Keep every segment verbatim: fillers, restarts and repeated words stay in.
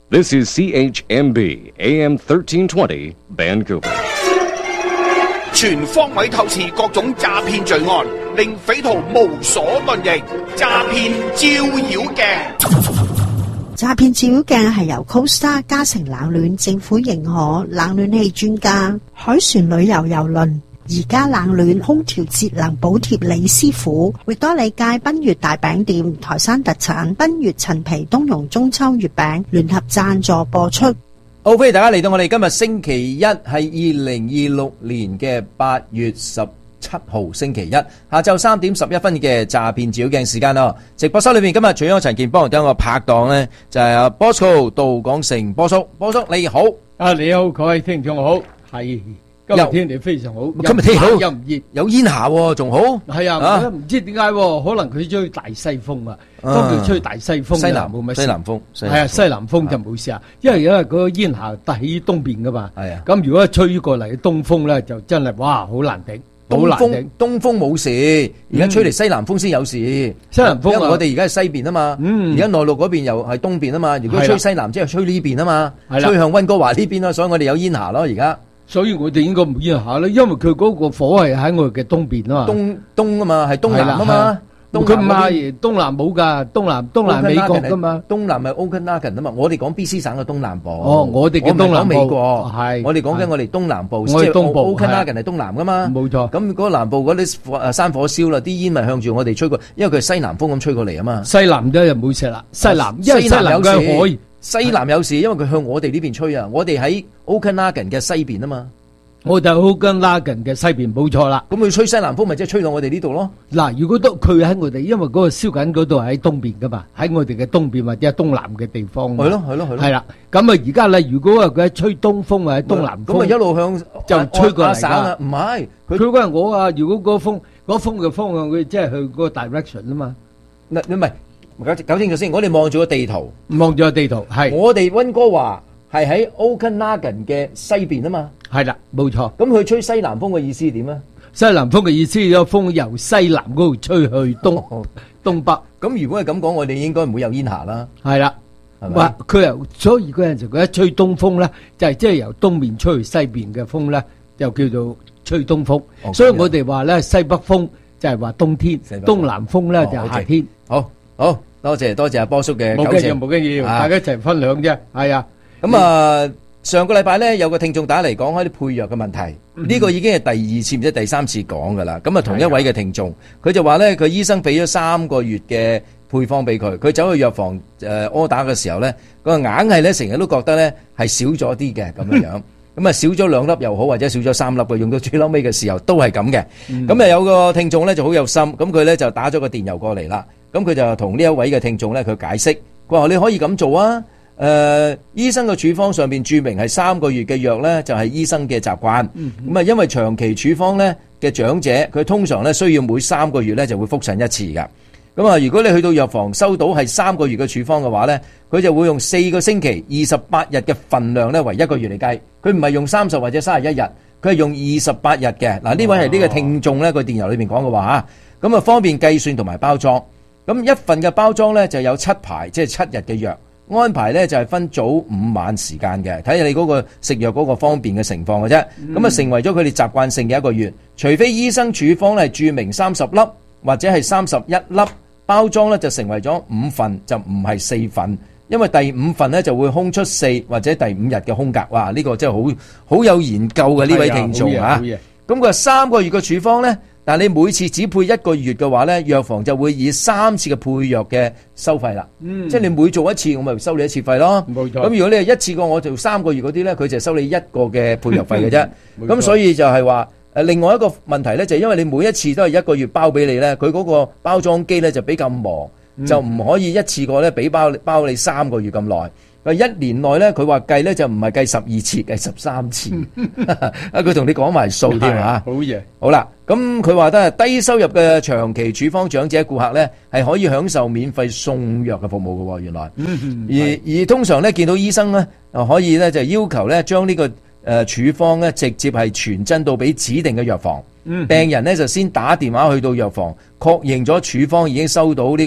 This is C H M B A M thirteen twenty Vancouver。 全方位透視各種詐騙罪案，令匪徒無所遁形。詐騙照妖鏡。 詐騙照妖鏡係由 Costa 嘉誠冷暖政府認可冷暖氣專家海船旅遊郵輪而家冷暖空調節能補貼李師傅，域多利街賓悅大餅店台山特產賓悅陳皮冬蓉中秋月餅聯合贊助播出。 好，歡迎大家嚟到我哋今日星期一係二零二六年嘅八月十七號星期一下晝三點十一分嘅詐騙照妖鏡時間咯。直播室裏面今日除咗陳健幫，有個拍檔呢就係阿 Bosco 杜廣成波叔，波叔你好。 啊你好，各位聽眾好，係今日天氣非常好， 今日天氣好又唔熱， 有煙霞喎，仲好。 係啊，唔知點解，可能佢吹大西風啊，當佢吹大西風， 西南冇乜西南風， 係啊，西南風就冇事啊，因為因為嗰個煙霞帶喺東邊噶嘛， 係啊， 咁如果吹過嚟東風咧，就真係哇好難頂。 東風東風冇事，而家吹嚟西南風先有事。 西南風， 因為我哋而家係西邊啊嘛，而家內陸嗰邊又係東邊啊嘛。如果吹西南，即係吹呢邊啊嘛，吹向溫哥華呢邊咯，所以我哋有煙霞咯。而家， 所以我哋應該冇煙霞啦，因為佢嗰個火係喺我哋嘅東邊啊嘛， 東東啊嘛，係東南啊嘛。 佢唔係東南冇噶，東南東南美國噶嘛， 東南係 Okanagan 啊嘛，我哋講 B C 省嘅東南部。 哦，我哋嘅東南部美國係， 我哋講緊我哋東南部， 我哋東部 Okanagan 係東南噶嘛， 冇錯。 咁嗰個南部嗰啲誒山火燒啦，啲煙咪向住我哋吹過，因為佢係西南風咁吹過嚟啊嘛。 西南都又冇事啦，西南因為西南有海， 西南有事，因為佢向我哋呢邊吹啊，我哋喺 Okanagan 嘅西邊啊嘛。 我就好跟拉近嘅西邊冇錯啦， 咁佢吹西南風咪即係吹到我哋呢度咯。 嗱，如果都佢喺我哋，因為嗰個燒緊嗰度喺東邊噶嘛，喺我哋嘅東邊或者東南嘅地方。 係咯係咯係咯。 係啦，咁啊而家咧，如果話佢喺吹東風或者東南風， 咁啊一路向就吹過嚟㗎。 唔係， 佢佢嗰陣我啊，如果嗰風嗰風嘅方向，佢即係去嗰個 direction 啊嘛。 嗱你唔係搞搞清楚先，我哋望住個地圖， 望住個地圖係。 我哋溫哥華係喺 Okanagan 嘅西邊啊嘛。 係啦，冇錯。 咁佢吹西南風嘅意思點啊？ 西南風嘅意思，有風由西南嗰度吹去東東北。 咁如果係咁講，我哋應該唔會有煙霞啦。 係啦，係咪？佢由所以嗰陣時佢一吹東風咧，就係即係由東面吹去西邊嘅風咧，就叫做吹東風。所以我哋話咧，西北風就係話冬天，東南風咧就係夏天。 好，好多謝多謝阿波叔嘅糾正。 冇緊要，冇緊要，大家一齊分享啫。係啊， 咁啊。上個禮拜咧有個聽眾打嚟講開啲配藥嘅問題，呢、嗯、個已經係第二次唔知第三次講噶啦。咁啊同一位嘅聽眾，佢就話咧佢醫生俾咗三個月嘅配方俾佢，佢走去藥房誒柯打嘅時候咧，佢硬係咧成日都覺得咧係少咗啲嘅咁樣樣，咁啊少咗兩粒又好，或者少咗三粒嘅，用到最嬲尾嘅時候都係咁嘅。咁、嗯、啊有個聽眾咧就好有心，咁佢咧就打咗個電郵過嚟啦，咁佢就同呢一位嘅聽眾咧佢解釋，佢話你可以咁做啊。誒、呃，醫生嘅處方上邊注明係三個月嘅藥呢，就係、是、醫生嘅習慣。咁、嗯、啊，因為長期處方呢嘅長者，佢通常呢需要每三個月呢就會復診一次噶。咁啊，如果你去到藥房收到係三個月嘅處方嘅話呢，佢就會用四個星期二十八日嘅份量呢為一個月嚟計。佢唔係用三十或者三十一日，佢係用二十八日嘅。嗱，呢位係呢個聽眾呢，佢電郵裏面講嘅話吓，咁啊方便計算同埋包裝。咁一份嘅包裝呢就有七排，即係七日嘅藥。安排咧就係分早午晚時間嘅，睇下你嗰個食藥嗰個方便嘅情況嘅啫。咁、嗯、啊成為咗佢哋習慣性嘅一個月，除非醫生處方咧注明三十粒或者係三十一粒，包裝咧就成為咗五份，就唔係四份，因為第五份咧就會空出四或者第五日嘅空格。哇！呢、呢個真係好好有研究嘅呢位聽眾啊！咁佢話三個月嘅處方咧。但係你每次只配一個月嘅話咧，藥房就會以三次嘅配藥嘅收費啦。嗯，即係你每做一次，我咪收你一次費咯。冇錯。咁如果你係一次過我做三個月嗰啲咧，佢就收你一個嘅配藥費嘅啫。咁所以就係話誒，另外一個問題咧，就係因為你每一次都係一個月包俾你咧，佢嗰個包裝機咧就比較忙，嗯、就唔可以一次過咧俾包包你三個月咁耐。佢一年內咧，佢話計咧就唔係計十二次，計十三次。啊，佢同你講埋數添嚇。好嘢。好啦，咁佢話都係低收入嘅長期處方長者顧客咧，係可以享受免費送藥嘅服務嘅喎。原來，而而通常咧見到醫生咧，可以咧就要求咧將呢個誒處方咧直接係傳真到俾指定嘅藥房。病人咧就先打電話去到藥房，確認咗處方已經收到呢個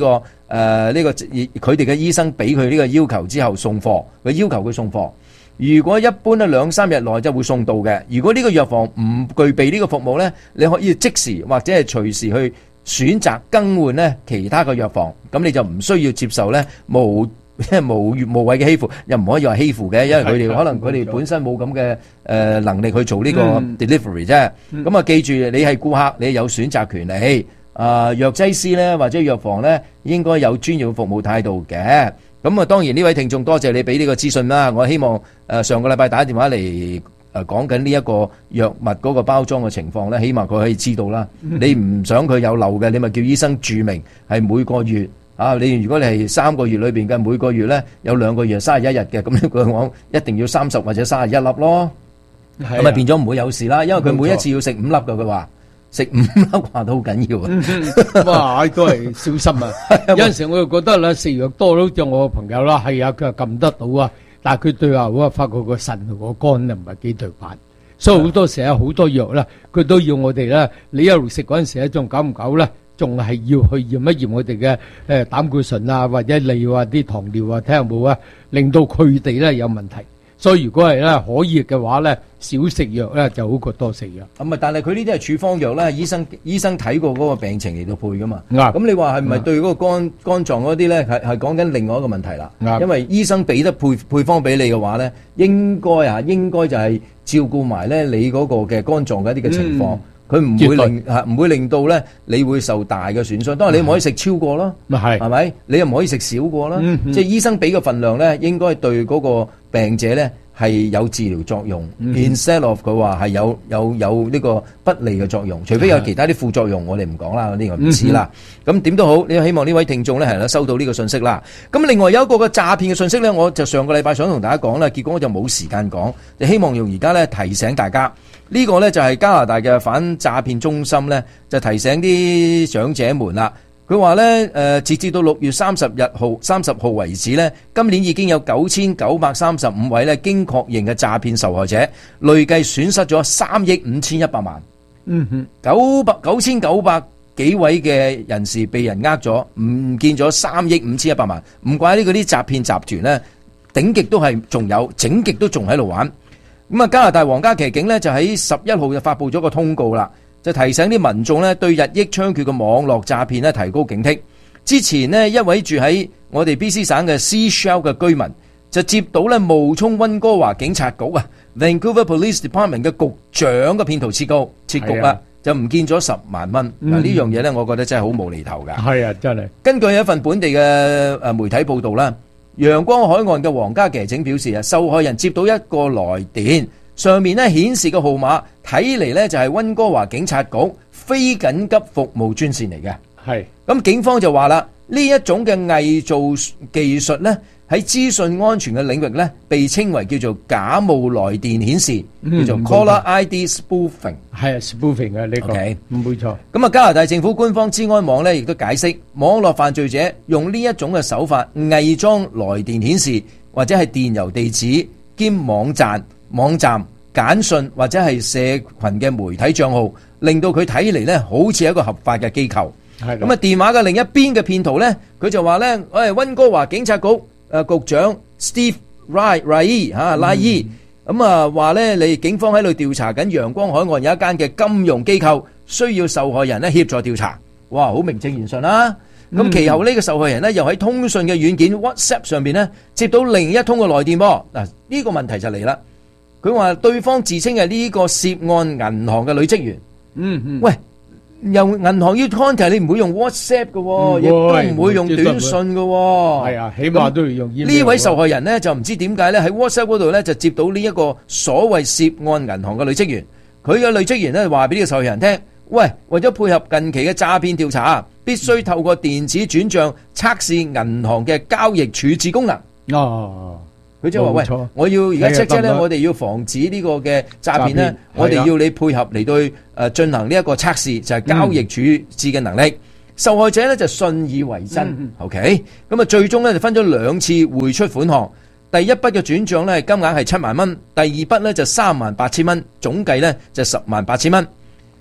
誒呢個佢哋嘅醫生俾佢呢個要求之後送貨，佢要求佢送貨。如果一般咧兩三日內就會送到嘅。如果呢個藥房唔具備呢個服務咧，你可以即時或者係隨時去選擇更換咧其他嘅藥房，咁你就唔需要接受咧無無無謂嘅欺負，又唔可以話欺負嘅，因為佢哋可能佢哋本身冇咁嘅誒能力去做呢個 delivery 啫。咁、嗯、啊，記住你係顧客，你有選擇權利。啊、呃，藥劑師咧或者藥房咧應該有專業嘅服務態度嘅。咁啊，當然呢位聽眾多謝你俾呢個資訊啦。我希望誒、呃、上個禮拜打電話嚟誒講緊呢一個藥物嗰個包裝嘅情況咧，起碼佢可以知道啦。嗯、你唔想佢有漏嘅，你咪叫醫生註明係每個月啊。你如果你係三個月裏邊嘅每個月咧有兩個月三十一日嘅，咁呢個講一定要三十或者三十一粒咯。咁啊變咗唔會有事啦，因為佢每一次要食五粒嘅，佢話。食五粒話都好緊要啊！ 哇，都係小心啊！有陣時我又覺得啦，食藥多咯，就我個朋友啦，係啊，佢又撳得到啊，但係佢對話我發覺個腎同個肝又唔係幾對版，所以好多時候好多藥啦，佢都要我哋咧，你一路食嗰陣時咧，仲久唔久咧，仲係要去驗一驗我哋嘅誒膽固醇啊，或者例如話啲糖尿啊，睇下有冇啊，令到佢哋咧有問題。所以如果係咧可以嘅話咧，少食藥咧就好過多食藥。咁啊，但係佢呢啲係處方藥咧，醫生醫生睇過嗰個病情嚟到配噶嘛。啱。咁你話係唔係對嗰個肝肝臟嗰啲咧係係講緊另外一個問題啦。啱。因為醫生俾得配配方俾你嘅話咧，應該啊應該就係照顧埋咧你嗰個嘅肝臟嘅一啲嘅情況。佢唔會令嚇唔會令到咧你會受大嘅損傷。當然你唔可以食超過咯。咪係係咪？你又唔可以食少過啦。嗯嗯。即係醫生俾嘅份量咧，應該對嗰個病者咧係有治療作用。嗯、instead of 佢話係有有有呢個不利嘅作用，除非有其他啲副作用，我哋唔講啦，呢個唔知啦。咁點都好，你希望呢位聽眾咧係啦收到呢個信息啦。咁另外有一個嘅詐騙嘅信息咧，我就上個禮拜想同大家講啦，結果我就冇時間講，就希望用而家咧提醒大家。呢個呢就係加拿大嘅反詐騙中心呢，就提醒啲長者們啦。佢話呢，誒，截至到六月三十日號三十號為止呢，今年已經有九千九百三十五位呢經確認嘅詐騙受害者，累計損失咗三億五千一百萬。嗯哼，九百九千九百幾位嘅人士被人呃咗，唔見咗三億五千一百萬。唔怪呢嗰啲詐騙集團呢，頂極都係仲有，整極都仲喺度玩。咁啊，加拿大皇家騎警呢，就喺十一號就發布咗個通告啦，就提醒啲民眾呢對日益猖獗嘅網絡詐騙呢提高警惕。之前呢，一位住喺我哋 B C 省嘅 Seashell 嘅居民就接到呢冒充溫哥華警察局啊 Vancouver Police Department 嘅局長嘅騙徒設告設局啦，就唔見咗十萬蚊。嗱呢樣嘢呢，我覺得真係好無厘頭噶。係啊，真係。根據一份本地嘅誒媒體報道啦。陽光海岸嘅皇家騎警表示啊，受害人接到一個來電，上面咧顯示嘅號碼睇嚟咧就係溫哥華警察局非緊急服務專線嚟嘅。係咁，警方就話啦，呢一種嘅偽造技術咧喺資訊安全嘅領域咧，被稱為叫做假冒來電顯示，嗯、叫做 caller I D spoofing。係啊 ，spoofing 啊呢個，冇錯。咁啊，加拿大政府官方資安網咧亦都解釋，網絡犯罪者用呢一種嘅手法偽裝來電顯示，或者係電郵地址兼網站、網站簡訊或者係社群嘅媒體帳號，令到佢睇嚟咧好似一個合法嘅機構。係咁啊，電話嘅另一邊嘅騙徒咧，佢就話咧，誒溫哥華警察局。誒局長 Steve Rai Rai 嚇拉伊咁啊話咧，你警方喺度調查緊陽光海岸有一間嘅金融機構，需要受害人咧協助調查。哇，好名正言順啦。咁、嗯、其後呢個受害人咧又喺通訊嘅軟件 WhatsApp 上邊咧接到另一通嘅來電噃。嗱呢個問題就嚟啦。佢話對方自稱係呢個涉案銀行嘅女職員。嗯嗯，喂。由銀行要 contact 你唔會用 WhatsApp 嘅，亦都唔會用短信嘅。係啊，起碼都要用。呢位受害人呢，就唔知點解咧喺 WhatsApp 嗰度咧就接到呢一個所謂涉案銀行嘅女職員。佢嘅女職員咧話俾呢個受害人聽，喂，為咗配合近期嘅詐騙調查，必須透過電子轉賬測試銀行嘅交易處置功能。哦。佢就話：喂，我要而家 check check 咧，我哋要防止呢個嘅詐騙咧，我哋要你配合嚟對誒進行呢一個測試，就係、是、交易處置嘅能力。嗯、受害者咧就信以為真。嗯、OK，咁啊最終咧就分咗兩次匯出款項，第一筆嘅轉賬咧金額係七萬蚊，第二筆咧就三萬八千蚊，總計咧就十萬八千蚊。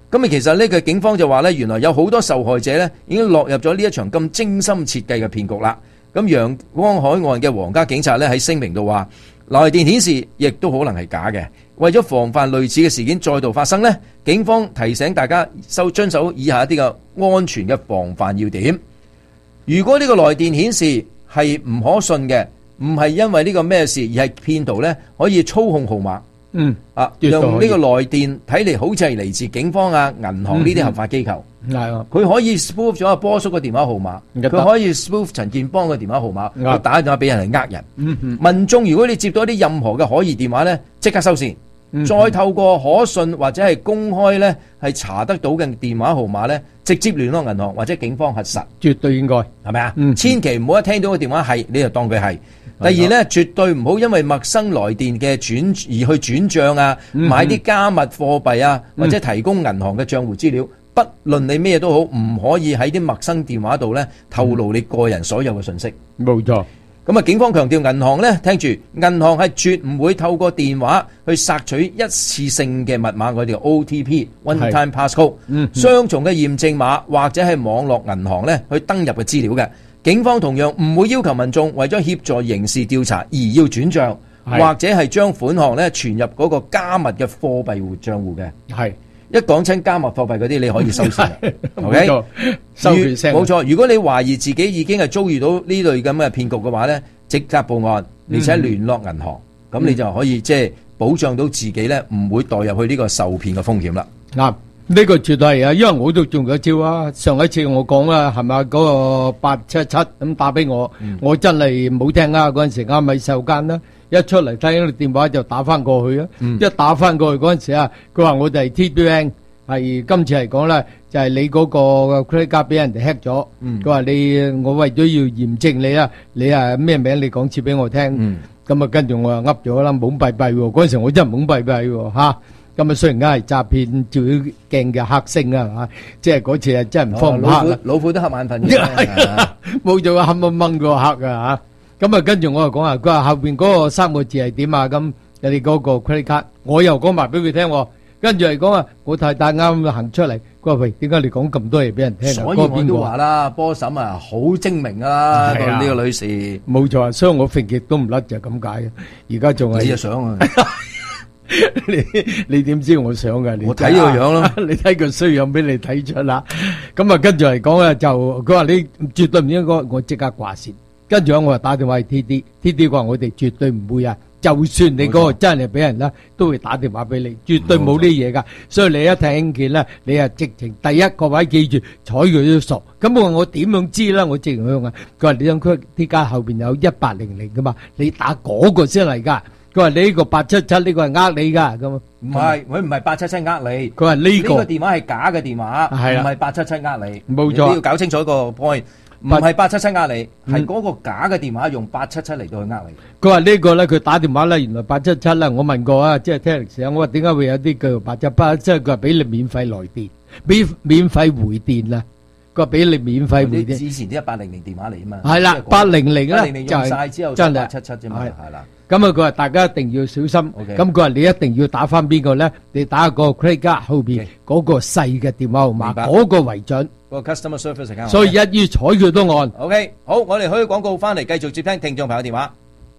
咁啊，其實呢個警方就話咧，原來有好多受害者咧已經落入咗呢一場咁精心設計嘅騙局啦。咁陽光海岸嘅皇家警察咧喺聲明度話，來電顯示亦都可能係假嘅。為咗防範類似嘅事件再度發生呢，警方提醒大家收遵守以下一啲嘅安全嘅防範要點。如果呢個來電顯示係唔可信嘅，唔係因為呢個咩事，而係騙徒呢可以操控號碼。嗯，啊，用呢個來電睇嚟好似係嚟自警方啊、銀行呢啲合法機構。係啊，佢可以 spoof 咗阿波叔嘅電話號碼，佢可以 spoof 陳建邦嘅電話號碼，佢打電話俾人嚟呃人。嗯嗯，民眾如果你接到一啲任何嘅可疑電話呢，即刻收線。嗯、再透過可信或者係公開呢係查得到嘅電話號碼呢，直接聯絡銀行或者警方核實。絕對應該係咪啊？嗯，千祈唔好一聽到個電話係你就當佢係。第二呢，絕對唔好因為陌生來電嘅轉而去轉賬啊，嗯、買啲加密貨幣啊，或者提供銀行嘅賬戶資料。不論你咩都好，唔可以喺啲陌生電話度呢透露你個人所有嘅信息。冇錯。咁啊，警方強調銀行呢，聽住，銀行係絕唔會透過電話去索取一次性嘅密碼，我哋 O T P（One Time Passcode）、嗯、雙重嘅驗證碼或者係網絡銀行呢去登入嘅資料嘅。警方同樣唔會要求民眾為咗協助刑事調查而要轉賬，或者係將款項呢存入嗰個加密嘅貨幣戶賬戶嘅。係。一講清加密貨幣嗰啲，你可以收線。OK， 收血聲。冇錯，如果你懷疑自己已經係遭遇到呢類咁嘅騙局嘅話咧，即刻報案，而且聯絡銀行，咁、嗯、你就可以即係保障到自己咧，唔會墮入去呢個受騙嘅風險啦。啱、嗯，呢、這個絕對係啊，因為我都中咗招啊。上一次我講啦，係咪嗰個八七七咁打俾我，嗯、我真係冇聽啊。嗰陣時啱喺洗手間啦。一出嚟睇個電話就打翻過去啊！嗯、一打翻過去嗰陣時啊，佢話我哋係 T B N， 係今次嚟講咧，就係、是、你嗰個 credit card 俾人哋 hack 咗。佢、嗯、話你我為咗要驗證你啊，你係咩名？你講次俾我聽。咁、嗯、啊，跟住我又噏咗啦，懵閉閉喎！嗰陣時我真係懵閉閉喎嚇。咁啊，雖然而家係詐騙照鏡嘅黑星啊嚇，即係嗰次啊真係唔方便。老虎老虎都黑眼瞓嘅，冇做黑掹掹個黑啊嚇。咁啊，跟住我又講啊，佢話後邊嗰個三個字係點啊？咁你哋嗰個 credit card，我又講埋俾佢聽。跟住嚟講啊，我太太啱行出嚟，佢話喂，點解你講咁多嘢俾人聽啊？所以我都話啦，波嬸啊，好精明啊，呢個女士。冇錯啊，所以我揈極都唔甩就係咁解嘅。而家仲係。你就想啊？你你點知我想噶？我睇個樣咯，你睇個衰樣俾你睇出啦。咁啊，跟住嚟講啊，就佢話你絕對唔應該，我即刻掛線。跟住我話打電話去 T D，T D 話我哋絕對唔會啊！就算你嗰個真係俾人啦，都會打電話俾你，絕對冇呢嘢噶。所以你一聽見咧，你係直情第一個位記住，睬佢都傻。咁我話我點樣知啦？我直情向啊！佢話你張 credit card後邊有一八零零噶嘛，你打嗰個先嚟噶。佢話你呢個八七七呢個係呃你噶咁。唔係，佢唔係八七七呃你。佢話呢個呢個電話係假嘅電話，唔係八七七呃你。冇錯，你要搞清楚一個 point。唔係八七七呃你，係嗰個假嘅電話用八七七嚟到去呃你。佢話呢個咧，佢打電話咧，原來八七七啦。我問過啊，即係聽歷史啊。我話點解會有啲叫做八七八？即係佢話俾你免費來電，俾免費回電啦。佢話俾你免費回電。之前啲一八零零電話嚟啊嘛。係啦，八零零咧就係真係八七七啫嘛。係啦。咁啊，佢話大家一定要小心。咁佢話你一定要打翻邊個咧？你打個 credit card 後邊嗰個細嘅電話號碼，嗰個為準。個 customer service account，所以一於睬佢都按。OK， 好，我哋開廣告翻嚟，繼續接聽聽眾朋友電話。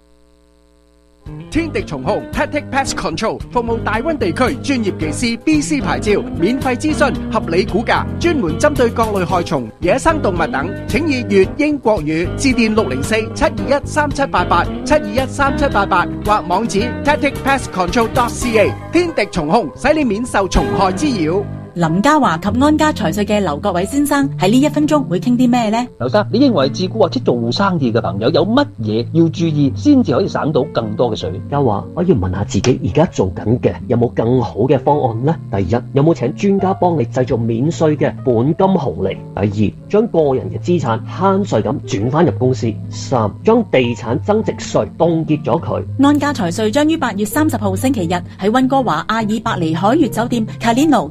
天敵蟲控 Tactic Pest Control 服務大溫地區專業技師 B C 牌照，免費諮詢，合理估價，專門針對各類害蟲、野生動物等，請以粵英國語致電六零四七二一三七八八七二一三七八八或網址 tactic pest control dot c a。 天敵蟲控使你免受蟲害滋擾。 林家華及安家財稅嘅劉國偉先生喺呢一分鐘會傾啲咩呢？ 劉生，你認為自僱或者做生意嘅朋友有乜嘢要注意，先至可以省到更多嘅稅？ 家華，我要問下自己而家做緊嘅有冇更好嘅方案呢？第一，有冇請專家幫你製造免稅嘅本金紅利？第二，將個人嘅資產慳稅咁轉翻入公司？三，將地產增值稅凍結咗佢。 安家財稅將於八月三十號星期日喺溫哥華阿爾伯尼海悅酒店卡列奴卡利諾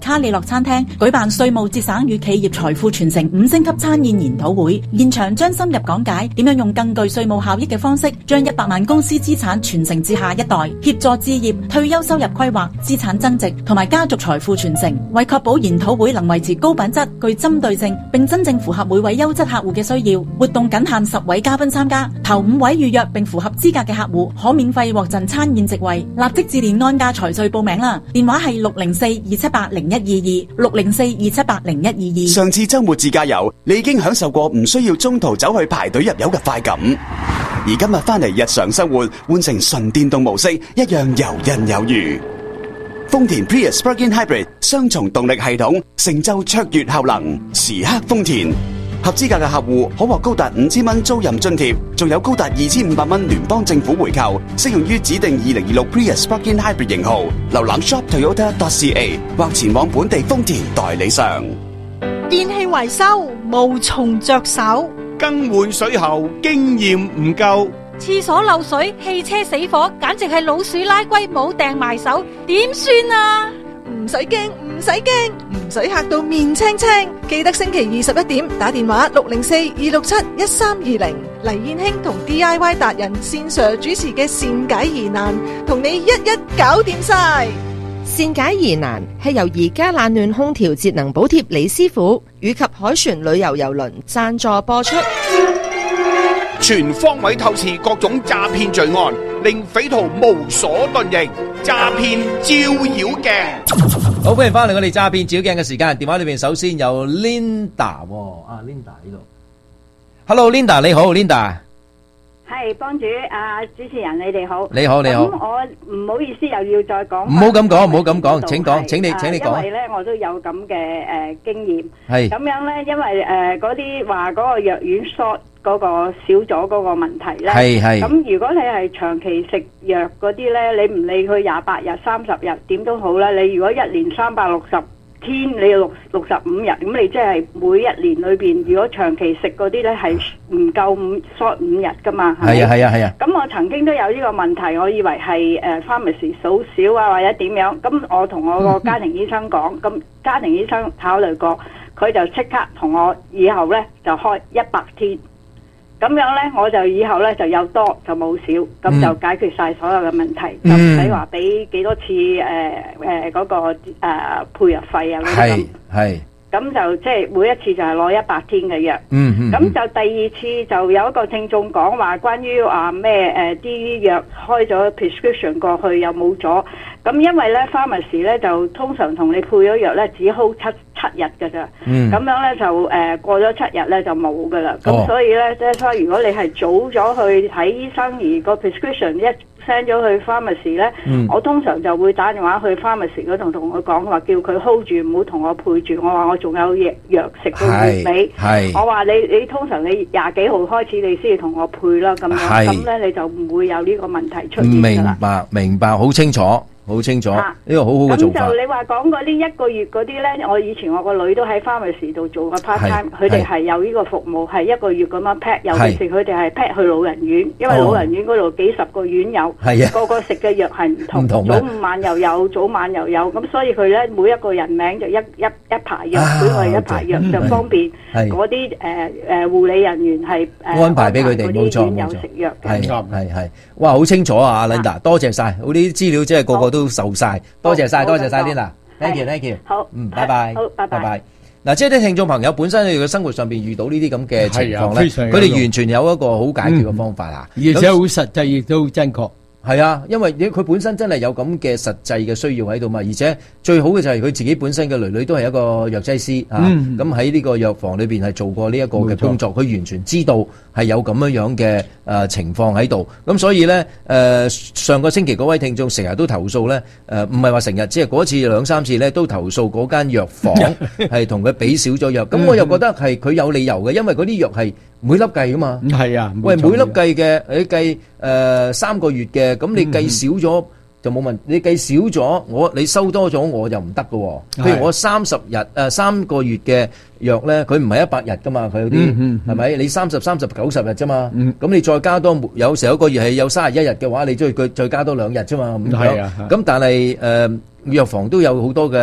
餐廳舉辦稅務節省與企業財富傳承五星級餐宴研討會，現場將深入講解點樣用更具稅務效益嘅方式，將一百萬公司資產傳承至下一代，協助置業、退休收入規劃、資產增值同埋家族財富傳承。為確保研討會能維持高品質、具針對性，並真正符合每位優質客戶嘅需要，活動僅限十位嘉賓參加，頭五位預約並符合資格嘅客戶可免費獲贈餐宴席位。立即致電安家財稅報名啦，電話係六零四二七八零一二二六零四二七八零一二二。 上次周末自駕遊，你已經享受過唔需要中途走去排隊入油嘅快感，而今日翻嚟日常生活，換成純電動模式，一樣游刃有餘。豐田 Prius Plug-in Hybrid 雙重動力系統，成就卓越效能，時刻豐田。合資格嘅客戶可獲高達五千蚊租賃津貼，仲有高達二千五百蚊聯邦政府回扣，適用於指定二零二六 Prius Plug-in Hybrid 型號。瀏覽 shop toyota dot c a 或前往本地豐田代理商。 電器維修無從着手， 更換水喉經驗唔夠， 廁所漏水、汽車死火，簡直係老鼠拉龜冇掟埋手，點算啊？ 唔使驚，唔使驚，唔使嚇到面青青。記得星期二十一點打電話六零四二六七一三二零，黎燕卿同 D I Y 達人線上主持嘅善解疑難，同你一一搞掂晒。 善解疑難係由而家冷暖空調節能補貼李師傅以及海船旅遊郵輪贊助播出。 全方位透視各種詐騙罪案，令匪徒無所遁形。詐騙照妖鏡， 好，歡迎翻嚟我哋詐騙照妖鏡嘅時間。電話裏邊首先有 Linda， 喎，啊 Linda 喺度。Hello Linda， 你好 Linda。 係幫主啊，主持人你哋好。 你好你好。 咁我唔好意思又要再講。 唔好咁講，唔好咁講，請講，請你請你講。 因為咧我都有咁嘅誒經驗。 係。 咁樣咧，因為誒嗰啲話嗰個藥丸 short 嗰個少咗嗰個問題咧。係係。咁如果你係長期食藥嗰啲咧，你唔理佢廿八日、三十日點都好啦。你如果一年三百六十天，你要六六十五日，咁你即係每一年裏邊，如果長期食嗰啲咧係唔夠五 short 五日噶嘛？ 係啊係啊係啊！ 咁我曾經都有呢個問題，我以為係誒 pharmacy 數少啊或者點樣，咁我同我個家庭醫生講，咁、嗯、家庭醫生考慮過，佢就即刻同我以後咧就開一百天。咁樣咧，我就以後咧就有多就冇少，咁就解決晒所有嘅問題，嗯、就唔使話俾幾多次誒誒嗰個誒、呃、配藥費啊嗰啲咁。係咁就即係每一次就係攞一百天嘅藥。嗯嗯。咁就第二次就有一個聽眾講話，關於話咩誒啲藥開咗 prescription 過去又冇咗。咁因為咧 pharmacy 咧就通常同你配咗藥咧只 hold 七七日㗎咋，咁、嗯、樣咧就誒、呃、過咗七日咧就冇㗎啦。咁、哦、所以咧即係所以如果你係早咗去睇醫生而個 prescription 一 send 咗去 pharmacy 咧、嗯，我通常就會打電話去 pharmacy 嗰度同佢講話，叫佢 hold 住唔好同我配住。我話我仲有藥藥食到月尾，我話你你通常你廿幾號開始你先至同我配啦，咁樣咁咧你就唔會有呢個問題出現㗎啦。明白明白，好清楚。好清楚，呢、啊這個好好嘅做法。咁就你話講嗰啲一個月嗰啲咧，我以前我個女都喺 pharmacy 度做過 part time，佢哋係有呢個服務，係一個月咁樣 pack， 尤其是佢哋係 pack 去老人院，因為老人院嗰度幾十個院友，哦、個個食嘅藥係唔同，同早午晚又有，早晚又有，咁所以佢咧每一個人名就一一一排藥，本來、啊、一排藥就方便嗰啲誒誒護理人員係誒、呃、安排俾佢哋冇錯冇錯食藥嘅。係係係，哇好清楚啊 Linda， 多謝晒，我啲資料即係個個都。都受晒，多謝晒，多謝晒 Linda，thank you，thank you，好，嗯，拜拜，好，拜拜，嗱，即係啲聽眾朋友本身佢嘅生活上邊遇到呢啲咁嘅情況咧，佢哋完全有一個好解決嘅方法啊，而且好實際，亦都好真確。係啊，因為佢本身真係有咁嘅實際嘅需要喺度嘛，而且最好嘅就係佢自己本身嘅囡囡都係一個藥劑師啊，咁喺呢個藥房裏邊係做過呢一個嘅工作，佢完全知道係有咁樣樣嘅誒情況喺度，咁所以咧誒、呃、上個星期嗰位聽眾成日都投訴咧，誒唔係話成日，即係嗰次兩三次咧都投訴嗰間藥房係同佢俾少咗藥，咁我又覺得係佢有理由嘅，因為嗰啲藥係每粒計噶嘛，係啊，喂每粒計嘅你計誒三個月嘅，咁你計少咗就冇問題，你計少咗我你收多咗我就唔得噶，譬如我三十日誒三個月嘅藥咧，佢唔係一百日噶嘛，佢有啲係咪？你三十、三十、九十日啫嘛，咁你再加多有時候一個月係有三十一日嘅話，你再佢再加多兩日啫嘛，咁樣，咁但係誒藥房都有好多嘅。誒、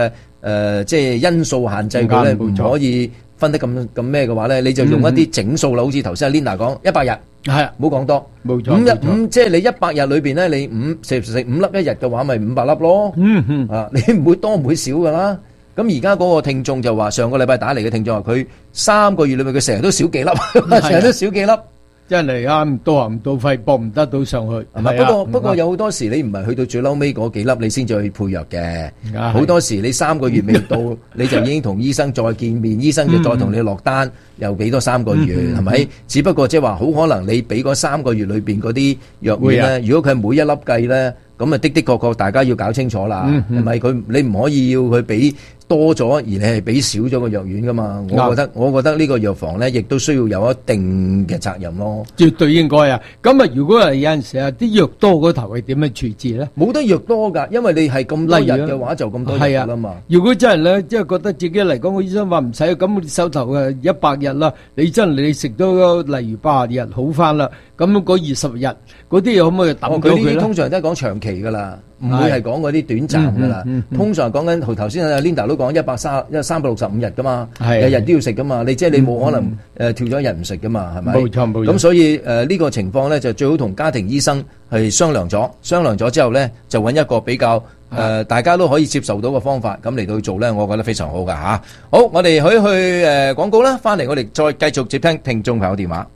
誒即係因素限制佢咧，唔可以分得咁咁咩嘅話咧，你就用一啲整數啦，好似頭先阿 Linda 講一百日， 係啊， 唔好講多， 冇錯， 五日五即係你一百日裏邊咧，你五食食五粒一日嘅話，咪五百粒咯， 嗯嗯， 啊，你唔會多唔會少噶啦。咁而家嗰個聽眾就話，上個禮拜打嚟嘅聽眾話，佢三個月裏面佢成日都少幾粒，成日都少幾粒。真係啊，唔到啊唔到肺，搏唔得到上去。係咪？不過不過有好多時你唔係去到最嬲尾嗰幾粒，你先至去配藥嘅。好多時你三個月未到，你就已經同醫生再見面，醫生就再同你落單，又俾多三個月，係咪？只不過即係話，好可能你俾嗰三個月裏邊嗰啲藥丸咧，如果佢係每一粒計咧，咁啊的的確確大家要搞清楚啦，係咪？佢你唔可以要佢俾多咗，而你係俾少咗個藥丸噶嘛？我覺得我覺得呢個藥房咧，亦都需要有一定嘅責任咯。 絕對應該啊！咁啊，如果係有陣時啊，啲藥多嗰頭係點樣處置咧？ 冇得藥多㗎，因為你係咁多日嘅話，就咁多日啦嘛。 如果真係咧，即係覺得自己嚟講，個醫生話唔使，咁你手頭嘅一百日啦，你真係你食咗例如八十日好翻啦，咁嗰二十日嗰啲可唔可以抌咗佢咧？ 佢呢啲通常都係講長期㗎啦。唔會係講嗰啲短暫㗎啦，嗯嗯嗯、通常講緊頭頭先阿 Linda 都講一百三一三百六十五日㗎嘛，日日都要食㗎嘛，你即係你冇可能誒、嗯呃、跳咗一日唔食㗎嘛，係咪？冇錯冇錯。咁所以誒呢、呃這個情況咧就最好同家庭醫生係商量咗，商量咗之後咧就揾一個比較誒、呃、大家都可以接受到嘅方法，咁嚟到去做咧，我覺得非常好㗎嚇。好，我哋可以去誒、呃、廣告啦，翻嚟我哋再繼續接聽聽眾朋友電話。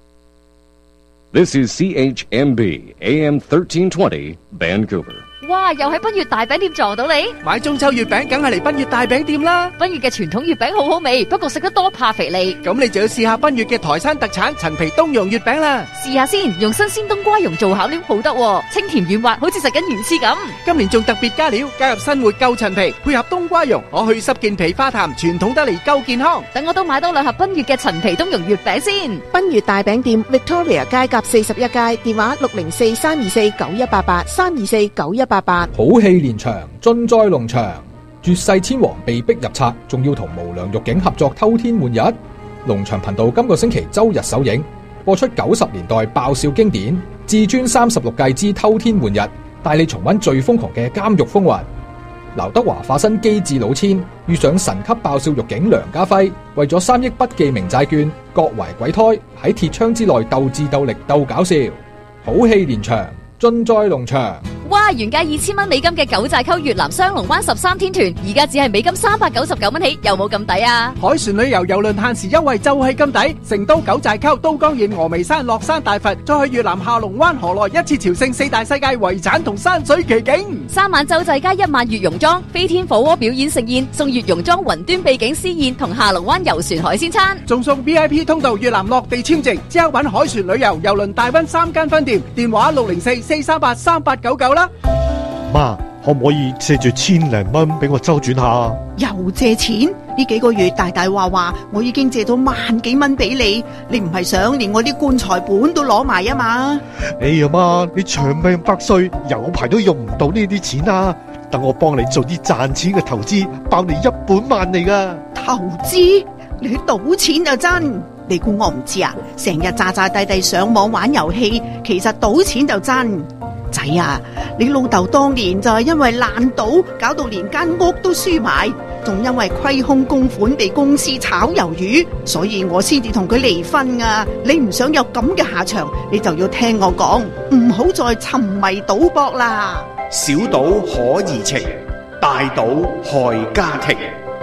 This is C H M B A M thirteen twenty Vancouver。 哇！又喺賓悅大餅店撞到你， 買中秋月餅梗係嚟賓悅大餅店啦。 賓悅嘅傳統月餅好好味，不過食得多怕肥膩。 咁你就要試下賓悅嘅台山特產陳皮冬蓉月餅啦。 試下先，用新鮮冬瓜蓉做餡料好得，清甜軟滑，好似食緊魚翅咁。 今年仲特別加料，加入新活夠陳皮，配合冬瓜蓉，可去濕健脾化痰，傳統得嚟夠健康。 等我都買多兩盒賓悅嘅陳皮冬蓉月餅先。 賓悅大餅店 Victoria 街甲四十一街，電話六零四三二四九一八八三二四九一八八。 好戲連場，盡在龍場。絕世千王被逼入冊，仲要同無良獄警合作偷天換日。龍場頻道今個星期周日首映，播出九十年代爆笑經典，至尊三十六計之偷天換日，帶你重溫最瘋狂嘅監獄風雲。劉德華化身機智老千，遇上神級爆笑獄警梁家輝，為咗三億不記名債券，各懷鬼胎，喺鐵窗之內鬥智鬥力鬥搞笑。好戲連場，盡在龍場。 哇！原價二千蚊美金嘅九寨溝越南雙龍灣十三天團，而家只係美金三百九十九蚊起，有冇咁抵啊？ 海船旅遊郵輪限時優惠就係咁抵，成都九寨溝、都江堰、峨眉山、樂山大佛，再去越南下龍灣河內，一次朝聖四大世界遺產同山水奇景。 三晚洲際加一晚越榕莊，飛天火鍋表演盛宴，送越榕莊雲端秘境私宴同下龍灣遊船海鮮餐， 仲送 V I P 通道越南落地簽證。即刻搵海船旅遊郵輪大溫三間分店，電話六零四四三八三八九九啦。 媽，可唔可以借住千零蚊俾我周轉下？ 又借錢？呢幾個月大大話話，我已經借咗萬幾蚊俾你，你唔係想連我啲棺材本都攞埋啊嘛？ 哎呀媽，你長命百歲，有排都用唔到呢啲錢啊！等我幫你做啲賺錢嘅投資，包你一本萬利噶。 投資？你去賭錢就真？你估我唔知啊？成日詐詐諦諦上網玩遊戲，其實賭錢就真。仔啊，你老豆當年就係因為爛賭，搞到連間屋都輸埋，仲因為虧空公款被公司炒魷魚，所以我先至同佢離婚啊！你唔想有咁嘅下場，你就要聽我講，唔好再沉迷賭博啦。 小賭可怡情，大賭害家庭。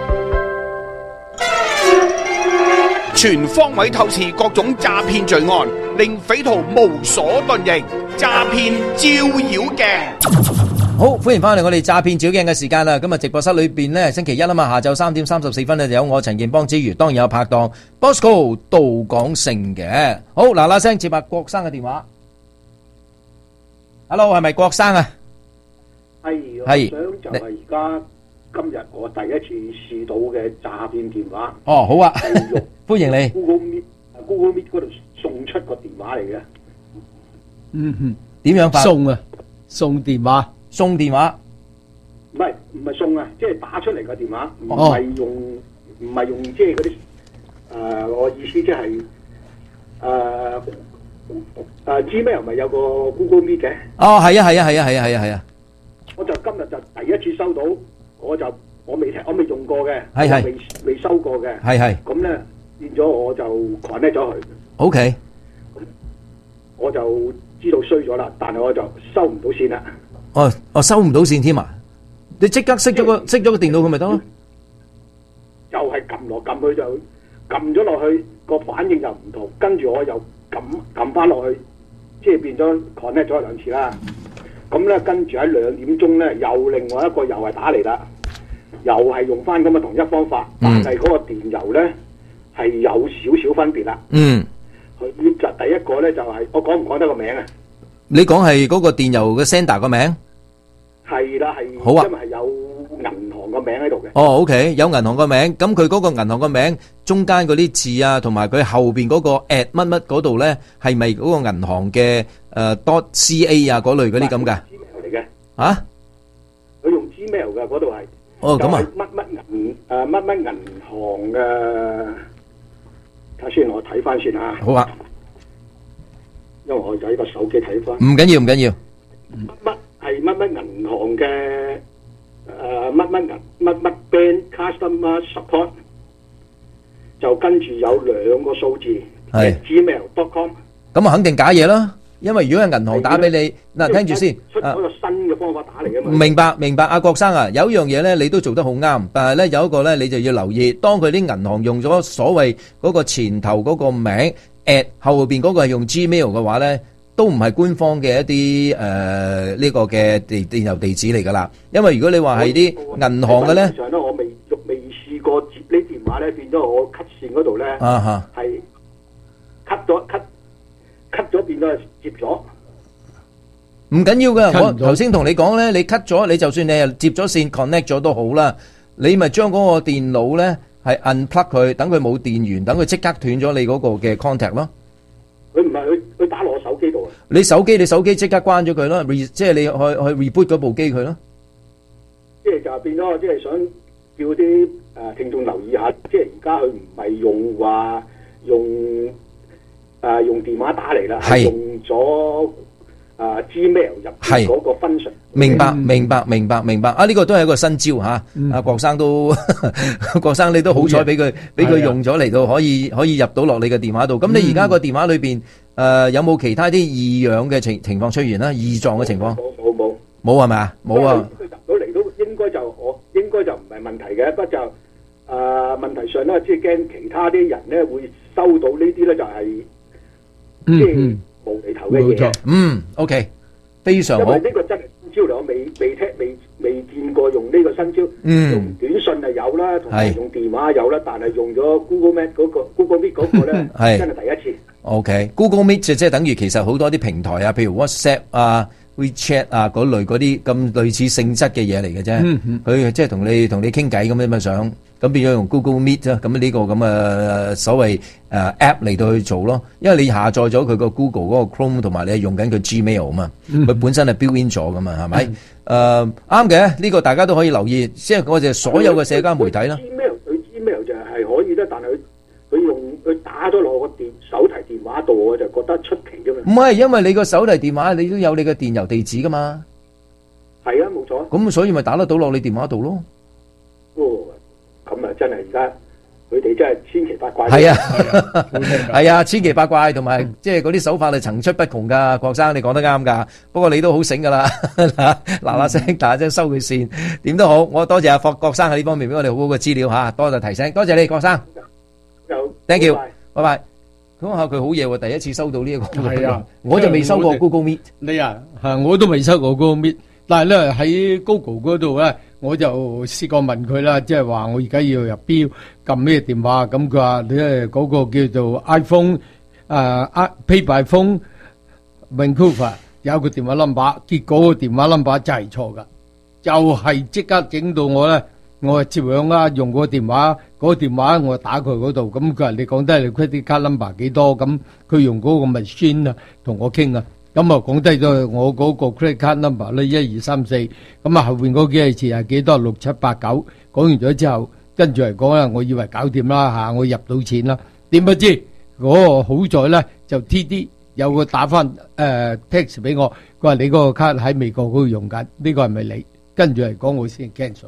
全方位透視各種詐騙罪案，令匪徒無所遁形。詐騙照妖鏡， 好歡迎翻嚟我哋詐騙照鏡嘅時間啦！今日直播室裏邊呢，星期一啊嘛，下晝三點三十四分呢，就有我陳健邦之餘，當然有拍檔 Bosco 杜廣勝嘅。好嗱嗱聲接下郭生嘅電話。Hello， 係咪郭生啊？ 係，我想就係而家今日我第一次試到嘅詐騙電話。 哦，好啊，歡迎你。 Google Meet，Google Meet 嗰度送出個電話嚟嘅。 嗯哼， 點樣發送啊？送電話， 送電話， 唔係唔係送啊，即係打出嚟個電話，唔係用唔係用即係嗰啲誒，我意思即係誒誒 Gmail 咪有個 Google Meet 嘅？ 哦，係啊，係啊，係啊，係啊，係啊，係啊！ 我就今日就第一次收到，我就我未聽，我未用過嘅， 係係未未收過嘅， 係係咁咧變咗我就 connect 咗佢。 O K， 我就知道衰咗啦，但係我就收唔到線啦。 哦哦，收唔到線添啊！你即刻熄咗個熄咗個電腦佢咪得咯？ 又係撳落撳去就撳咗落去，個反應又唔同，跟住我又撳撳翻落去，即係變咗 connect 咗兩次啦。咁咧跟住喺兩點鐘咧，又另外一個又係打嚟啦，又係用翻咁嘅同一方法，但係嗰個電郵咧係有少少分別啦。 嗯， 佢就第一個咧就係、是、我講唔講得個名啊？ 你講係嗰個電郵嘅 sender 個名？ 係啦，係， 好啊， 因為係有銀行個名喺度嘅。 哦 ，OK， 有銀行個名，咁佢嗰個銀行個名中間嗰啲字啊，同埋佢後邊嗰個 at 乜乜嗰度咧，係咪嗰個銀行嘅誒 dot ca 啊嗰類嗰啲咁噶？ 嚟嘅。 啊？ 佢用 Gmail 嘅嗰度係。 哦，咁啊。 乜乜銀誒乜乜銀行嘅？睇先，我睇翻先嚇。 好啊。 因為我就喺個手機睇翻。 唔緊要，唔緊要。 乜係乜乜銀行嘅誒乜乜銀乜乜 bank customer support 就跟住有兩個數字係 gmail dot com。 咁啊，肯定假嘢啦。因為如果係銀行打俾你，嗱聽住先。 出咗個新嘅方法打嚟嘅嘛。 明白明白，阿郭生啊，有一樣嘢咧，你都做得好啱，但係咧有一個咧，你就要留意，當佢啲銀行用咗所謂嗰個前頭嗰個名 at 後邊嗰個係用 Gmail 嘅話咧，都唔係官方嘅一啲誒呢個嘅電電郵地址嚟㗎啦。因為如果你話係啲銀行嘅咧， 上咧我未未試過接呢電話咧，變咗我 cut 線嗰度咧係 cut 咗 cut cut 咗變咗接咗。 唔緊要㗎，我頭先同你講咧，你 cut 咗，你就算你係接咗線 connect 咗都好啦，你咪將嗰個電腦咧係 unplug 佢，等佢冇電源，等佢即刻斷咗你嗰個嘅 contact 咯。 佢唔係佢佢打落我手機度啊！ 你手機你手機即刻關咗佢咯，即係你去去 reboot 嗰部機佢咯。 即係就變咗，即係想叫啲誒聽眾留意下，即係而家佢唔係用話用誒、呃、用電話打嚟啦，係用咗。啊 Gmail 入邊嗰個 function， 明白明白明白明白啊！呢個都係一個新招嚇，阿郭生都郭生你都好彩俾佢俾佢用咗嚟到可以可以入到落你嘅電話度。咁你而家個電話裏邊誒有冇其他啲異樣嘅情情況出現啦？異狀嘅情況？ 冇冇冇冇係咪啊？冇啊！ 佢入到嚟都應該就我應該就唔係問題嘅，不過就誒問題上咧，即係驚其他啲人咧會收到呢啲咧就係即係。無厘頭嘅嘢， 嗯 ，OK， 非常好。 因為呢個真係新招嚟，我未未聽未未見過用呢個新招。 嗯， 用短信係有啦，同埋用電話有啦，但係用咗 Google Meet 嗰個 Google Meet 嗰個咧，真係第一次。 OK，Google Meet 就即係等於其實好多啲平台啊，譬如 WhatsApp 啊、WeChat 啊嗰類嗰啲咁類似性質嘅嘢嚟嘅啫。佢即係同你同你傾偈咁樣咪想。咁變咗用 Google Meet 啊，咁呢個咁嘅所謂誒 App 嚟到去做咯，因為你下載咗佢個 Google 嗰個 Chrome 同埋你係用緊佢 Gmail 啊嘛，佢本身係 built in 咗噶嘛，係咪？誒啱嘅，呢個大家都可以留意，即係我哋所有嘅社交媒體啦。 Gmail 佢 Gmail 就係可以啦，但係佢佢用佢打咗落個電手提電話度，我就覺得出奇啫嘛。 唔係，因為你個手提電話你都有你嘅電郵地址噶嘛。 係啊，冇錯。 咁所以咪打得到落你電話度咯。 哦。咁啊，真係而家佢哋真係千奇百怪。 係啊，係啊，千奇百怪，同埋即係嗰啲手法係層出不窮噶。郭生你講得啱噶，不過你都好醒噶啦，嗱嗱聲，嗱聲收佢線，點都好。我多謝阿霍郭生喺呢方面俾我哋好好嘅資料吓，多謝提醒，多謝你郭生。 有 ，thank you，拜拜。講下佢好嘢喎，第一次收到呢一個。 係啊， 我就未收過 Google Meet。 你啊，係我都未收過 Google Meet，但係咧喺 Google 嗰度咧。我就試過問佢啦，即係話我而家要入標撳咩電話，咁佢話你係嗰個叫做 iPhone 誒 Pay by Phone Vancouver 有個電話 number， 結果個電話 number 就係錯噶，就係即刻整到我咧，我係接響啦，用個電話嗰個電話我打佢嗰度，咁佢話你講低你 credit card number 幾多，咁佢用嗰個 machine 啊同我傾啊。咁啊，講低咗我嗰個 credit card number 咧，一二三四，咁啊後邊嗰幾個字係幾多？六七八九，講完咗之後，跟住嚟講啦，我以為搞掂啦嚇，我入到錢啦，點不知嗰個好在咧就 T D 有個打翻誒 text 俾我，佢話你嗰個卡喺美國嗰度用緊，呢個係咪你？跟住嚟講我先 cancel，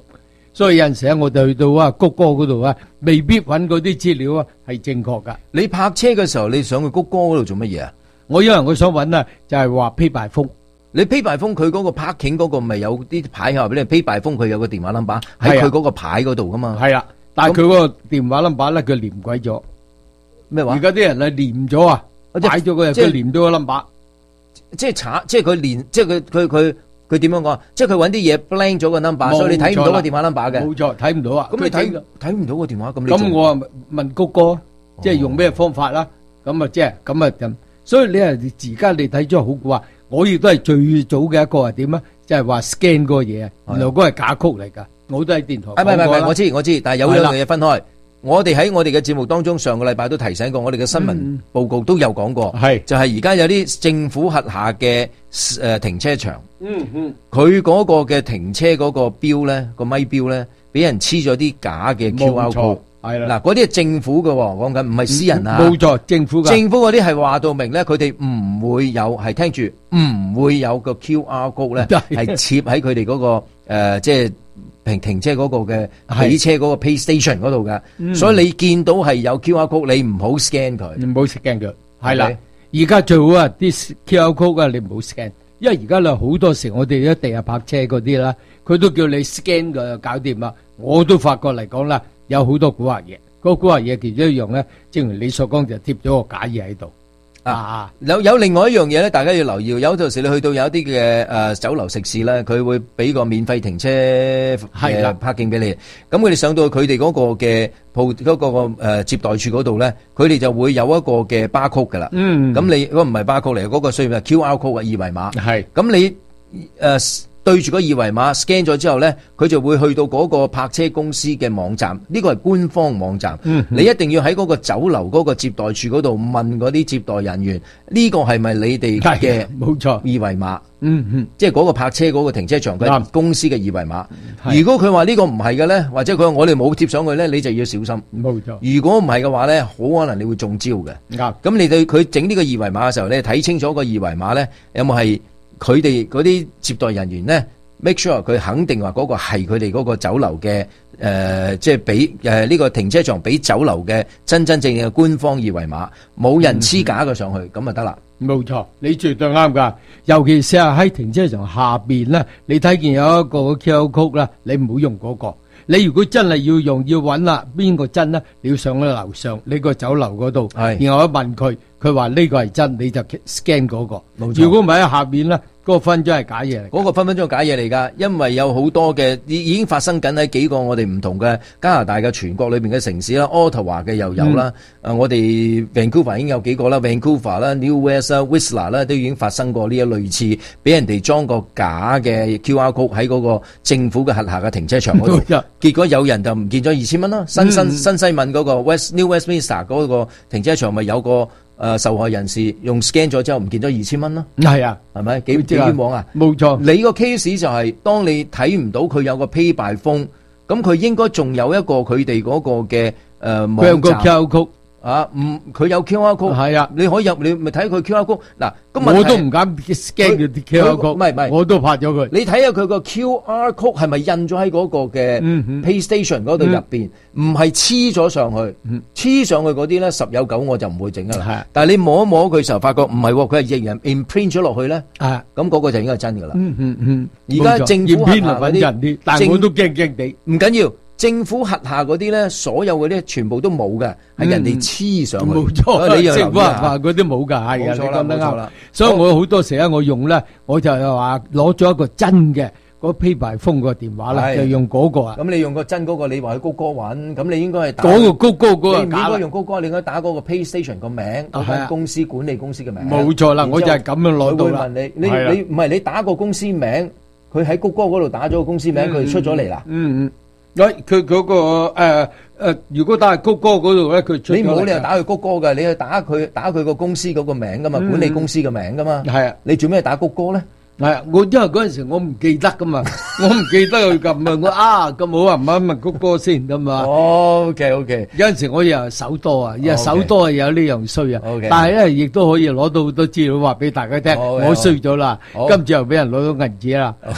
所以有陣時咧，我哋去到啊谷歌嗰度啊，未必揾嗰啲資料啊係正確噶。 你泊車嘅時候，你上去谷歌嗰度做乜嘢啊？ 我因為我想揾啊，就係話 pay by phone。 你 pay by phone 佢嗰個 parking 嗰個咪有啲牌下俾你 pay by phone，佢有個電話 number 喺佢嗰個牌嗰度噶嘛。 係啦，但係佢嗰個電話 number 咧，佢連鬼咗。 咩話？ 而家啲人係連咗啊，擺咗個佢連咗個 number， 即係查，即係佢連，即係佢佢佢佢點樣講？即係佢揾啲嘢 blank 咗個 number，所以你睇唔到個電話 number 嘅。 冇錯，睇唔到啊。 咁你睇睇唔到個電話咁？ 咁我啊問谷歌，即係用咩方法啦？咁啊即係咁啊咁。所以你係而家你睇咗好古啊！我亦都係最早嘅一個係點啊？即係話 scan 嗰個嘢啊，原來嗰個係假曲嚟㗎。我都喺電台講過啦。 唔係唔係，我知我知，但係有兩樣嘢分開。我哋喺我哋嘅節目當中，上個禮拜都提醒過，我哋嘅新聞報告都有講過，係、嗯、就係而家有啲政府轄下嘅誒、呃、停車場，嗯嗯，佢嗰個嘅停車嗰個標咧，個咪標咧，俾人黐咗啲假嘅 Q R code，係啦，嗱嗰啲係政府嘅，講緊唔係私人啊， 冇錯，政府嘅， 政府嗰啲係話到明咧，佢哋唔會有，係聽住唔會有個 Q R code 咧，係貼喺佢哋嗰個誒、呃、即係。停停車嗰個嘅起車嗰個 pay station 嗰度嘅，所以你見到係有 Q R code，你唔好 scan 佢， 唔好 scan 佢。係啦，而家最好啊啲 Q R code 啊，你唔好 scan，因為而家咧好多時我哋一地下泊車嗰啲啦，佢都叫你 scan 嘅搞掂啦。我都發覺嚟講啦，有好多古惑嘢，嗰古惑嘢其中一樣咧，正如你所講就貼咗個假嘢喺度。啊，有有另外一樣嘢咧，大家要留意。有陣時你去到有一啲嘅誒酒樓食肆咧，佢會俾個免費停車係啦 parking 俾你。咁佢哋上到佢哋嗰個嘅鋪嗰個誒接待處嗰度咧，佢哋就會有一個嘅 barcode 噶啦。嗯，咁你嗰個唔係 barcode 嚟，嗰個需要係 Q R code 嘅二維碼。係，咁你誒。對住個二維碼 scan 咗之後咧，佢就會去到嗰個泊車公司嘅網站，呢個係官方網站。嗯，你一定要喺嗰個酒樓嗰個接待處嗰度問嗰啲接待人員，呢個係咪你哋嘅？ 冇錯，二維碼。 嗯嗯， 即係嗰個泊車嗰個停車場嘅公司嘅二維碼。如果佢話呢個唔係嘅咧，或者佢話我哋冇貼上去咧，你就要小心。 冇錯。 如果唔係嘅話咧，好可能你會中招嘅。啱。咁你對佢整呢個二維碼嘅時候咧，睇清楚個二維碼咧有冇係。佢哋嗰啲接待人員咧 ，make sure 佢肯定話嗰個係佢哋嗰個酒樓嘅誒，即係俾誒呢個停車場俾酒樓嘅真真正正嘅官方二維碼，冇人黐假嘅上去，咁就得啦。 冇錯，你絕對啱㗎。尤其是係喺停車場下邊咧，你睇見有一個 Q R code 啦，你唔好用嗰個。你如果真係要用要揾啦，邊個真咧？你要上去樓上呢個酒樓嗰度，然後一問佢，佢話呢個係真，你就 scan 嗰個。冇錯。如果唔係喺下邊咧，嗰個分鐘係假嘢嚟。 嗰個分分鐘係假嘢嚟㗎，因為有好多嘅已已經發生緊喺幾個我哋唔同嘅加拿大嘅全國裏邊嘅城市啦，Ottawa嘅又有啦，誒我哋 Vancouver 已經有幾個啦 ，Vancouver 啦、New West 啦、Whistler 啦都已經發生過呢一類似，俾人哋裝個假嘅 Q R code 喺嗰個政府嘅轄下嘅停車場嗰度，結果有人就唔見咗二千蚊啦。新新新西敏嗰個 West New Westminster 嗰個停車場咪有個。誒、呃、受害人士用 scan 咗之後唔見咗二千蚊咯， 係啊， 係咪幾幾冤枉啊？ 冇錯， 你個 case 就係、是、當你睇唔到佢有個 pay by phone，咁佢應該仲有一個佢哋嗰個嘅誒網站。啊，唔，佢有 Q R code，係啊，你可以入，你咪睇佢 Q R code。嗱，咁我都唔敢 scan 佢啲 Q R code，唔係唔係，我都拍咗佢。 你睇下佢個 Q R code 係咪印咗喺嗰個嘅 pay station 嗰度入邊？唔係黐咗上去，黐、嗯、上去嗰啲咧十有九我就唔會整噶啦。但係你摸一摸佢時候，發覺唔係，佢係人 imprint 咗落去咧。啊，咁嗰個就應該係真噶啦。嗯嗯嗯。而家政府轄下嗰啲， 但係我都驚驚地， 唔緊要。政府轄下嗰啲咧，所有嗰啲全部都冇嘅，係、嗯、人哋黐上去。 冇錯，你政府轄下嗰啲冇㗎，係啊，你講得啱。所以我好多時咧，我用咧，我就係話攞咗一個真嘅嗰 pay by phone 個電話啦，就用嗰個啊。 咁你用個真嗰個，你話去谷歌揾，咁你應該係打嗰個谷歌嗰個。 你唔應該用谷歌，你應該打嗰個 pay station 個名，嗰間公司管理公司嘅名。 冇錯啦，我就係咁樣攞到啦。 佢會問你，你你唔係你打個公司名，佢喺谷歌嗰度打咗個公司名，佢出咗嚟啦。 嗯嗯。喂，佢嗰個誒誒，如果打去谷歌嗰度咧，佢你唔好你又打去谷歌嘅，你去打佢打佢個公司嗰個名噶嘛，管理公司嘅名噶嘛。係啊，你做咩打谷歌咧？ 係啊，我因為嗰陣時我唔記得噶嘛，我唔記得去撳啊，我啊咁好啊，唔好問谷歌先咁嘛。 哦 ，OK OK， 有陣時我又手多啊，又手多啊，有呢樣衰啊。但係咧，亦都可以攞到好多資料話俾大家聽，我衰咗啦，今次又俾人攞到銀紙啦。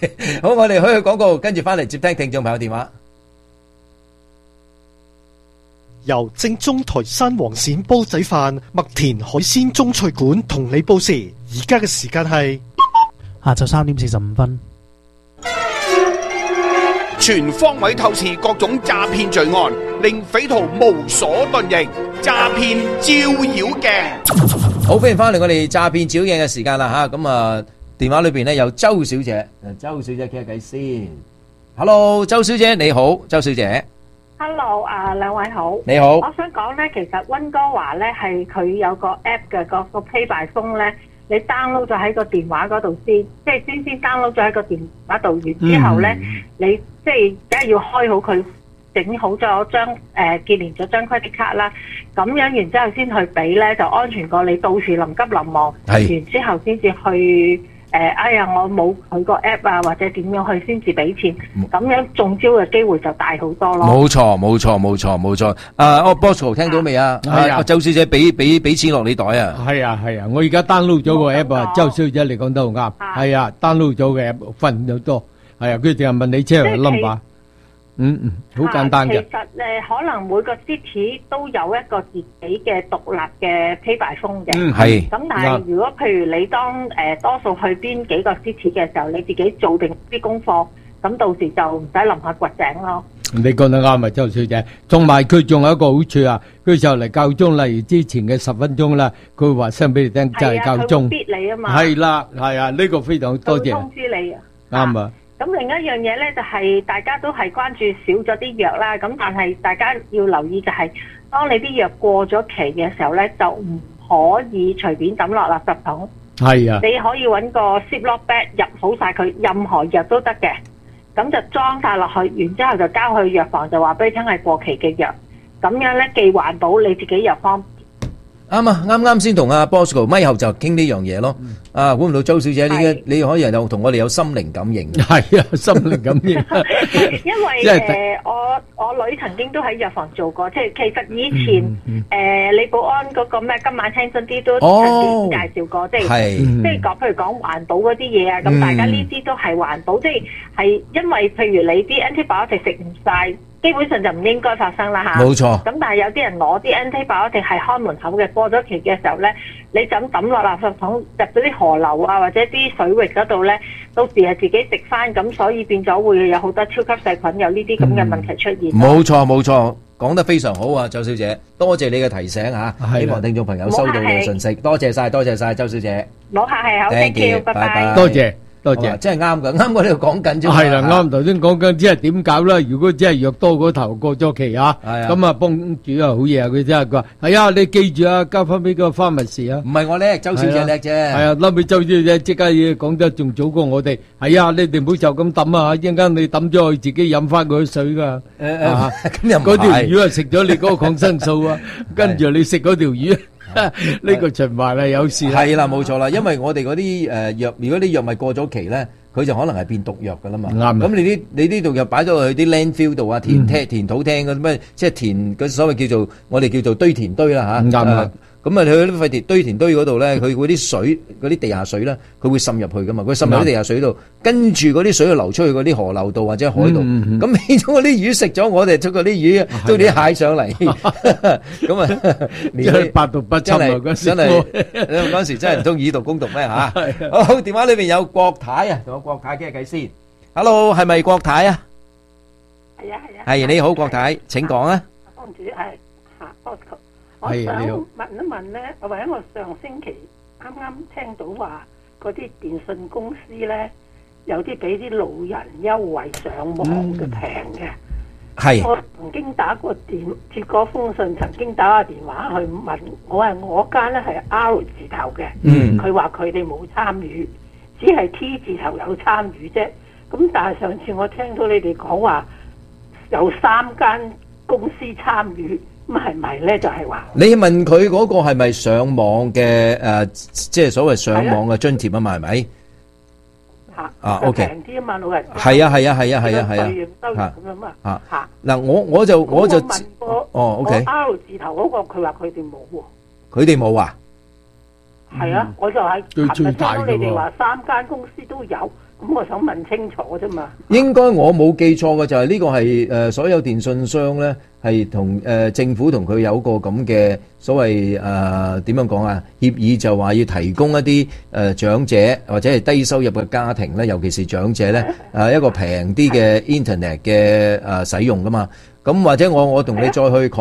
好，我哋去去廣告，跟住翻嚟接聽聽眾朋友電話。 由正宗台山黃鱔煲仔飯、麥田海鮮中菜館同你報時，而家嘅時間係下晝三點四十五分。 全方位透視各種詐騙罪案，令匪徒無所遁形。詐騙照妖鏡， 好，歡迎翻嚟我哋詐騙照妖鏡嘅時間啦吓，咁啊電話裏邊咧有周小姐，周小姐傾下偈先。Hello， 周小姐你好，周小姐。 Hello， 啊兩位好。 你好。 我想講咧，其實溫哥華咧係佢有個 app 嘅，個個 Pay by Phone 咧，你 download 咗喺個電話嗰度先，即係先先 download 咗喺個電話度，完之後咧，你即係梗係要開好佢，整好咗張誒結連咗張 credit card 啦，咁樣然之後先去俾咧，就安全過你到時臨急臨忙，完之後先至去。誒，哎呀，我冇佢個 app 啊，或者點樣去先至俾錢，咁樣中招嘅機會就大好多咯。 冇錯，冇錯，冇錯，冇錯。啊，哦 Bosco 聽到未啊？係啊，周小姐俾俾俾錢落你袋啊？ 係啊，係啊，我而家 download 咗個 app 啊，周小姐你講得好啱。係啊 ，download 咗嘅 app 分咗多。係啊，佢淨係問你車嘅 number。嗯嗯，好簡單嘅。 其實誒，可能每個 city 都有一個自己嘅獨立嘅 Pay by Phone 嘅。 嗯，係。 咁但係如果譬如你當誒多數去邊幾個 city 嘅時候，你自己做定啲功課，咁到時就唔使臨下掘井咯。 你講得啱啊，周小姐。同埋佢仲有一個好處啊，佢就嚟教鐘，例如之前嘅十分鐘啦，佢會話聲俾你聽，就係教鐘。 係啊，佢會逼你啊嘛。 係啦，係啊，呢個非常多謝。 通知你啊。 啱啊。 咁另一樣嘢咧，就係大家都係關注少咗啲藥啦。咁但係大家要留意就係，當你啲藥過咗期嘅時候咧，就唔可以隨便抌落垃圾桶。 係啊， 你可以揾個 Ziploc bag 入好晒佢，任何藥都得嘅。咁就裝晒落去，然之後就交去藥房，就話俾你聽係過期嘅藥。咁樣咧既環保，你自己又方便。 啱啊！啱啱先同阿 Bosco 咪後就傾呢樣嘢咯。啊，估唔到周小姐你你可以又同我哋有心靈感應。 係啊，心靈感應。 因為誒，我我女曾經都喺藥房做過，即係其實以前誒李寶安嗰個咩今晚聽真啲都曾經介紹過，即係即係講譬如講環保嗰啲嘢啊，咁大家呢啲都係環保，即係係因為譬如你啲 antibiotic 食唔晒。基本上就唔應該發生啦嚇， 冇錯。 咁但係有啲人攞啲 antibiotic 係開門口嘅，過咗期嘅時候咧，你就咁抌落垃圾桶，入咗啲河流啊或者啲水域嗰度咧，到時係自己食翻，咁所以變咗會有好多超級細菌有呢啲咁嘅問題出現。 冇錯冇錯，講得非常好啊，周小姐，多謝你嘅提醒嚇，希望聽眾朋友收到你嘅信息，多謝曬多謝曬周小姐。 冇客氣，好 thank you，拜拜， 多謝。多謝， 真係啱噶，啱我呢度講緊啫。 係啦，啱頭先講緊，即係點搞啦？如果真係藥多嗰頭過咗期啊，咁啊幫主啊好嘢啊！佢真係佢話：係啊，你記住啊，交翻俾個 pharmacy 啊。 唔係我叻，周小姐叻啫。係啊，諗起周小姐即刻嘢講得仲早過我哋。係啊，你哋唔好就咁抌啊！一陣間你抌咗佢，自己飲翻佢水噶。 誒誒，咁又唔係。 嗰條魚啊，食咗你嗰個抗生素啊，跟住你食嗰條魚。呢個循環係有事係啦，冇錯啦，因為我哋嗰啲誒藥，如果啲藥物過咗期咧，佢就可能係變毒藥噶啦嘛。啱。咁你啲你呢度又擺咗去啲 landfill 度啊，填聽填土廳嗰啲咩，即係填嗰所謂叫做我哋叫做堆填堆啦嚇。啱啊。咁啊，佢啲廢鐵堆填堆嗰度咧，佢嗰啲水嗰啲地下水咧，佢會滲入去噶嘛，佢滲入啲地下水度，跟住嗰啲水就流出去嗰啲河流度或者海度，咁變咗嗰啲魚食咗，我哋捉嗰啲魚，捉啲蟹上嚟，咁啊， 真係百毒不侵啊！嗰時真係嗰時真係唔通以毒攻毒咩嚇？好，電話裏邊有郭太啊，同我郭太傾下偈先。Hello，係咪郭太啊？ 係啊係啊。 係你好，郭太，請講啊。 幫主係嚇 Bosco。我想問一問咧，或者我上星期啱啱聽到話嗰啲電信公司咧，有啲俾啲老人優惠上網嘅平嘅。 係。 我曾經打過電，接過封信，曾經打個電話去問，我係我間咧係 R 字頭嘅，嗯，佢話佢哋冇參與，只係 T 字頭有參與啫。咁但係上次我聽到你哋講話有三間公司參與。咁係咪咧？就係話你問佢嗰個係咪上網嘅誒，即係所謂上網嘅津貼啊嘛？係咪？ 嚇啊 ，OK， 平啲啊嘛，老人家係啊係啊係啊係啊係啊嚇咁樣啊嚇嗱，我我就我就問過哦 OK R 字頭嗰個，佢話佢哋冇喎。 佢哋冇啊？ 係啊，我就係琴日聽到你哋話三間公司都有， 咁我想問清楚啫嘛。 應該我冇記錯嘅就係呢個係誒所有電信商咧係同誒政府同佢有個咁嘅所謂誒點樣講啊協議，就話要提供一啲誒長者或者係低收入嘅家庭咧，尤其是長者咧誒一個平啲嘅 internet 嘅誒使用噶嘛。咁或者我我同你再去